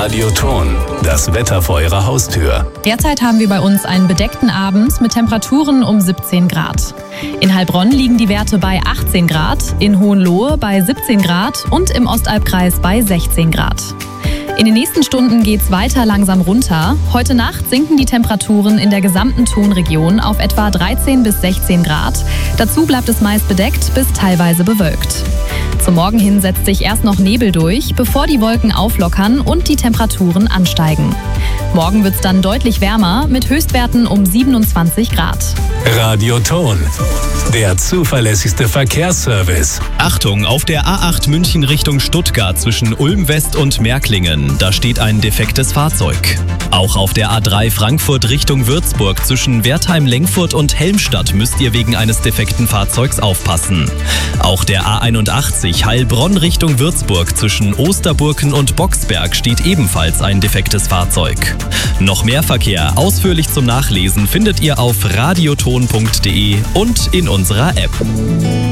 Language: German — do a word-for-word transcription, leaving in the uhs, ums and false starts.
Radioton, das Wetter vor Ihrer Haustür. Derzeit haben wir bei uns einen bedeckten Abend mit Temperaturen um siebzehn Grad. In Heilbronn liegen die Werte bei achtzehn Grad, in Hohenlohe bei siebzehn Grad und im Ostalbkreis bei sechzehn Grad. In den nächsten Stunden geht's weiter langsam runter. Heute Nacht sinken die Temperaturen in der gesamten Tonregion auf etwa dreizehn bis sechzehn Grad. Dazu bleibt es meist bedeckt bis teilweise bewölkt. Zum Morgen hin setzt sich erst noch Nebel durch, bevor die Wolken auflockern und die Temperaturen ansteigen. Morgen wird's dann deutlich wärmer mit Höchstwerten um siebenundzwanzig Grad. Radioton, der zuverlässigste Verkehrsservice. Achtung, auf der A acht München Richtung Stuttgart zwischen Ulm West und Märklingen, da steht ein defektes Fahrzeug. Auch auf der A drei Frankfurt Richtung Würzburg zwischen Wertheim-Lengfurt und Helmstadt müsst ihr wegen eines defekten Fahrzeugs aufpassen. Auch der A einundachtzig Heilbronn Richtung Würzburg zwischen Osterburken und Boxberg steht ebenfalls ein defektes Fahrzeug. Noch mehr Verkehr ausführlich zum Nachlesen findet ihr auf radioton punkt de und in unserer App.